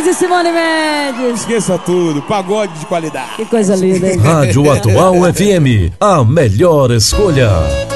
de Simone Mendes. Esqueça tudo, pagode de qualidade. Que coisa linda, hein? Rádio Atual FM, a melhor escolha.